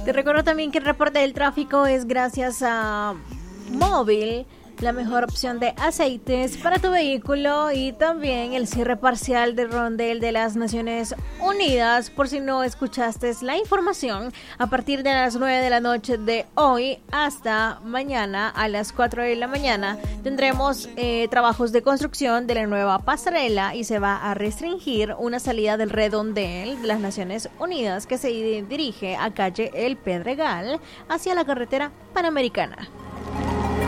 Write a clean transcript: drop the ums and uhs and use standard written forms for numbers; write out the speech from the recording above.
Te recuerdo también que el reporte del tráfico es gracias a Móvil, la mejor opción de aceites para tu vehículo, y también el cierre parcial del rondel de las Naciones Unidas. Por si no escuchaste la información, a partir de las 9 de la noche de hoy hasta mañana a las 4 de la mañana tendremos trabajos de construcción de la nueva pasarela y se va a restringir una salida del redondel de las Naciones Unidas que se dirige a calle El Pedregal hacia la carretera Panamericana.